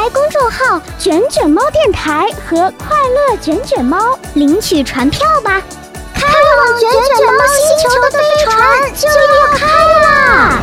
台公众号“卷卷猫电台”和“快乐卷卷猫”领取传票吧！开往卷卷猫星球。